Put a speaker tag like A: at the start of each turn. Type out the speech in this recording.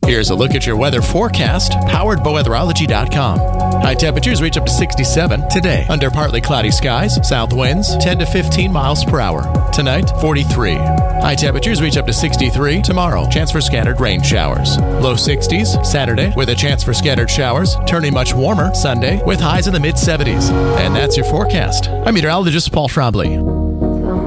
A: Here's a look at your weather forecast, powered by weatherology.com. High temperatures reach up to 67 today, under partly cloudy skies, south winds 10 to 15 miles per hour. Tonight, 43. High temperatures reach up to 63 tomorrow, chance for scattered rain showers. Low 60s Saturday, with a chance for scattered showers, turning much warmer Sunday with highs in the mid-70s. And that's your forecast. I'm meteorologist Paul Trombley.